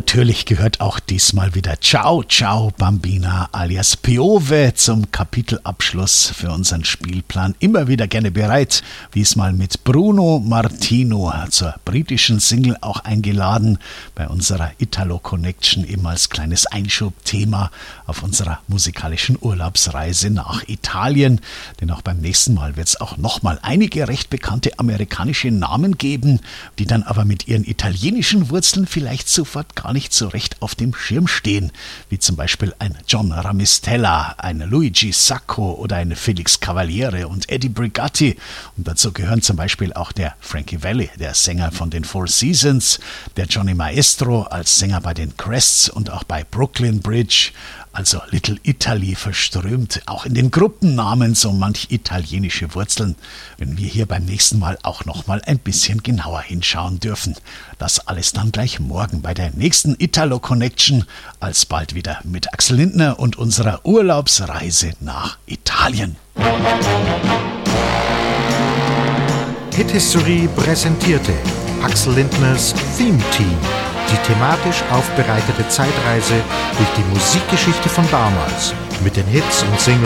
natürlich gehört auch diesmal wieder Ciao Ciao Bambina alias Piove zum Kapitelabschluss für unseren Spielplan. Immer wieder gerne bereit, diesmal mit Bruno Martino zur britischen Single auch eingeladen, bei unserer Italo Connection eben als kleines Einschubthema auf unserer musikalischen Urlaubsreise nach Italien. Denn auch beim nächsten Mal wird es auch nochmal einige recht bekannte amerikanische Namen geben, die dann aber mit ihren italienischen Wurzeln vielleicht sofort gar nicht so recht auf dem Schirm stehen, wie zum Beispiel ein John Ramistella, ein Luigi Sacco oder ein Felix Cavaliere und Eddie Brigatti. Und dazu gehören zum Beispiel auch der Frankie Valli, der Sänger von den Four Seasons, der Johnny Maestro als Sänger bei den Crests und auch bei Brooklyn Bridge. Also Little Italy verströmt auch in den Gruppennamen so manch italienische Wurzeln, wenn wir hier beim nächsten Mal auch nochmal ein bisschen genauer hinschauen dürfen. Das alles dann gleich morgen bei der nächsten Italo Connection, alsbald wieder mit Axel Lindner und unserer Urlaubsreise nach Italien. Hit History präsentierte Axel Lindners Theme Team. Die thematisch aufbereitete Zeitreise durch die Musikgeschichte von damals mit den Hits und Singles